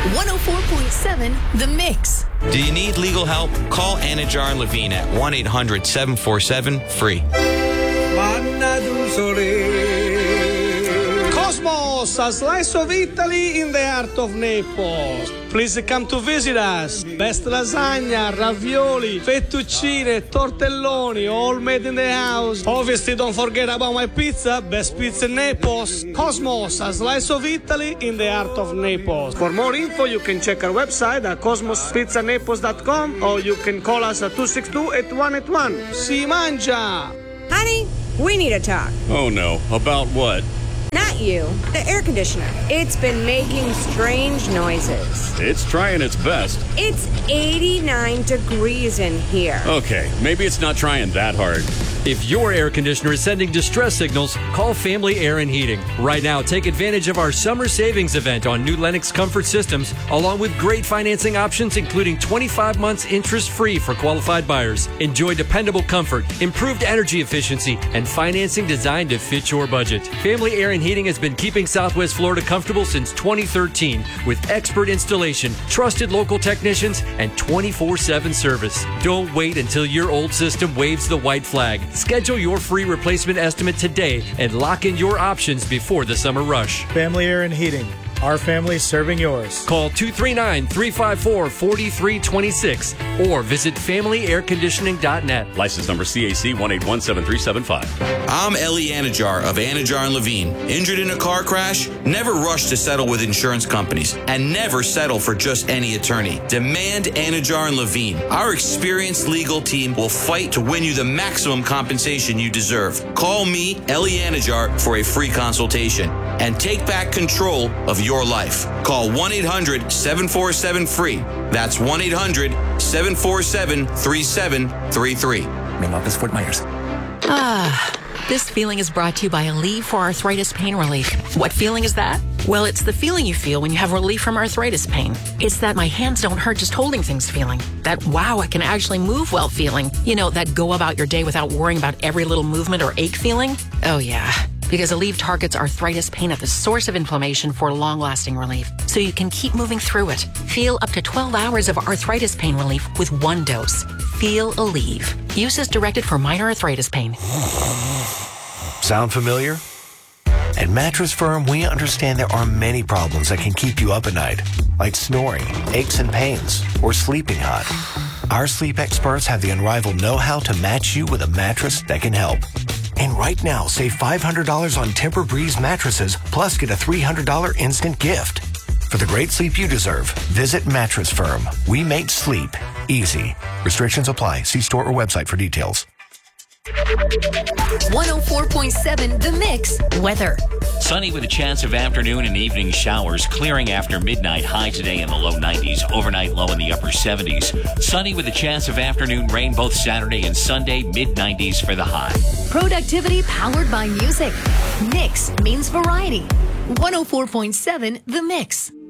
104.7 The Mix. Do you need legal help? Call Anajar and Levine at 1-800-747-FREE. Cosmos, a slice of Italy in the heart of Naples. Please come to visit us. Best lasagna, ravioli, fettuccine, tortelloni, all made in the house. Obviously, don't forget about my pizza. Best pizza in Naples. Cosmos, a slice of Italy in the heart of Naples. For more info, you can check our website at cosmospizzanaples.com or you can call us at 262-8181. Si mangia! Honey, we need to talk. Oh no, about what? Not you. The air conditioner. It's been making strange noises. It's trying its best. It's 89 degrees in here. Okay, maybe it's not trying that hard. If your air conditioner is sending distress signals, call Family Air and Heating. Right now, take advantage of our summer savings event on new Lennox Comfort systems, along with great financing options, including 25 months interest-free for qualified buyers. Enjoy dependable comfort, improved energy efficiency, and financing designed to fit your budget. Family Air and Heating has been keeping Southwest Florida comfortable since 2013 with expert installation, trusted local technicians, and 24/7 service. Don't wait until your old system waves the white flag. Schedule your free replacement estimate today and lock in your options before the summer rush. Family Air and Heating. Our family serving yours. Call 239-354-4326 or visit familyairconditioning.net. License number CAC 1817375. I'm Ellie Anajar of Anajar and Levine. Injured in a car crash? Never rush to settle with insurance companies and never settle for just any attorney. Demand Anajar and Levine. Our experienced legal team will fight to win you the maximum compensation you deserve. Call me, Ellie Anajar, for a free consultation and take back control of your life. Call 1-800-747-FREE. That's 1-800-747-3733. Name office, Fort Myers. This feeling is brought to you by Aleve for Arthritis Pain Relief. What feeling is that? Well, it's the feeling you feel when you have relief from arthritis pain. It's that my hands don't hurt just holding things feeling. That, wow, I can actually move well feeling. You know, that go about your day without worrying about every little movement or ache feeling. Oh, yeah. Because Aleve targets arthritis pain at the source of inflammation for long-lasting relief, so you can keep moving through it. Feel up to 12 hours of arthritis pain relief with one dose. Feel Aleve. Use as directed for minor arthritis pain. Sound familiar? At Mattress Firm, we understand there are many problems that can keep you up at night, like snoring, aches and pains, or sleeping hot. Our sleep experts have the unrivaled know-how to match you with a mattress that can help. And right now, save $500 on Tempur-Breeze mattresses, plus get a $300 instant gift. For the great sleep you deserve, visit Mattress Firm. We make sleep easy. Restrictions apply. See store or website for details. 104.7 The Mix. Weather. Sunny with a chance of afternoon and evening showers, clearing after midnight, high today in the low 90s, overnight low in the upper 70s. Sunny with a chance of afternoon rain both Saturday and Sunday, mid-90s for the high. Productivity powered by music. Mix means variety. 104.7 The Mix.